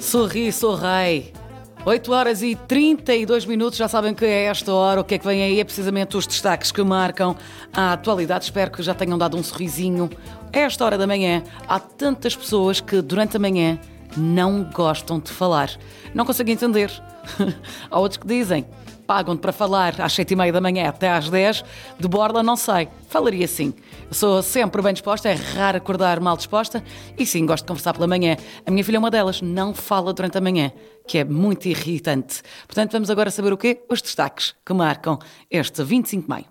Sorri, sou rei. 8 horas e 32 minutos, já sabem que é esta hora. O que é que vem aí é precisamente os destaques que marcam a atualidade. Espero que já tenham dado um sorrisinho. A esta hora da manhã, há tantas pessoas que durante a manhã não gostam de falar. Não conseguem entender. Há outros que dizem, pagam-te para falar às 7h30 da manhã até às 10, de borla não sei. Falaria sim. Eu sou sempre bem disposta, é raro acordar mal disposta e sim, gosto de conversar pela manhã. A minha filha é uma delas, não fala durante a manhã, que é muito irritante. Portanto, vamos agora saber o quê? Os destaques que marcam este 25 de maio.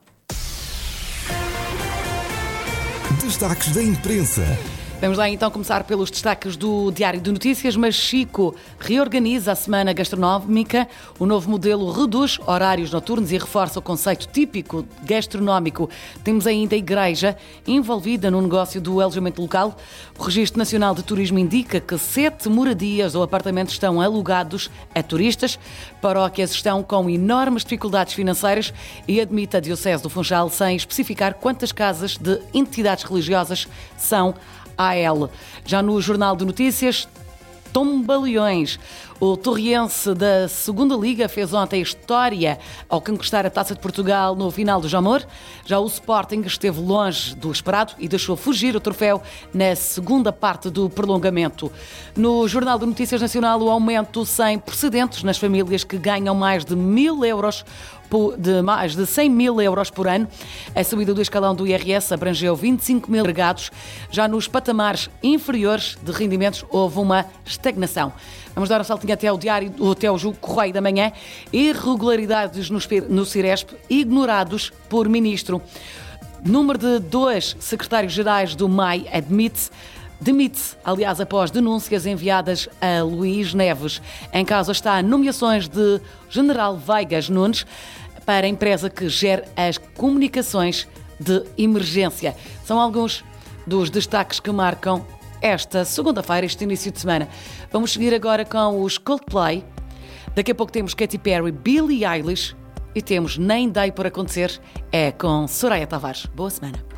Destaques da imprensa. Vamos lá então começar pelos destaques do Diário de Notícias, mas Chico reorganiza a semana gastronómica. O novo modelo reduz horários noturnos e reforça o conceito típico gastronómico. Temos ainda a Igreja envolvida no negócio do alojamento local. O Registro Nacional de Turismo indica que 7 moradias ou apartamentos estão alugados a turistas. Paróquias estão com enormes dificuldades financeiras e admite a Diocese do Funchal sem especificar quantas casas de entidades religiosas são AL. Já no Jornal de Notícias, Tombaleões. O Torriense da Segunda Liga fez ontem história ao conquistar a Taça de Portugal no final do Jamor. Já o Sporting esteve longe do esperado e deixou fugir o troféu na segunda parte do prolongamento. No Jornal de Notícias Nacional, o aumento sem precedentes nas famílias que ganham mais de 1.000 euros de mais de 100 mil euros por ano. A subida do escalão do IRS abrangeu 25 mil agregados. Já nos patamares inferiores de rendimentos houve uma estagnação. Vamos dar um saltinho até o Correio da Manhã. Irregularidades no Ciresp ignorados por ministro. Número de 2 secretários-gerais do MAI demite-se, aliás, após denúncias enviadas a Luís Neves. Em causa está nomeações de General Veigas Nunes para a empresa que gera as comunicações de emergência. São alguns dos destaques que marcam esta segunda-feira, este início de semana. Vamos seguir agora com os Coldplay. Daqui a pouco temos Katy Perry, Billie Eilish e temos Nem Dei por Acontecer, é com Soraya Tavares. Boa semana.